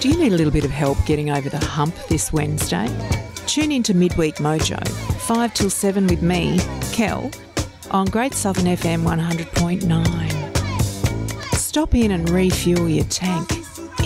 Do you need a little bit of help getting over the hump this Wednesday? Tune in to Midweek Mojo, 5 till 7 with me, Kel, on Great Southern FM 100.9. Stop in and refuel your tank.